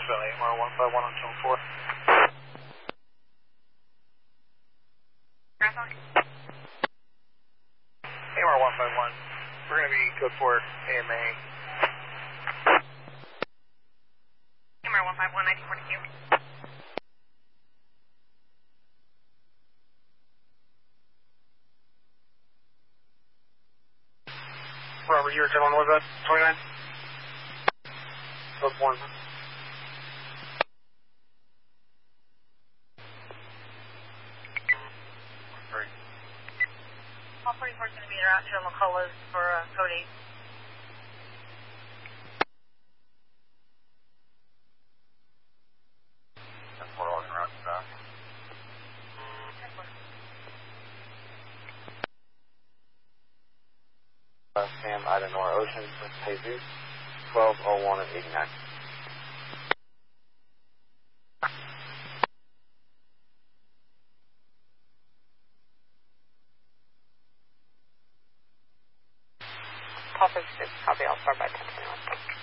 Nashville, AMR 151 on channel 4. AMR 151, we're going to be code 4 AMA. AMR 151, 1942. Robert, you were telling what was that? 29? Code 1. All 44 is going to be there out to McCullough's for code 8. That's 4 logging around back. Sam Idenor Ocean, Jesus, 1201 and 89. Pulse is copy, I'll start by 1021.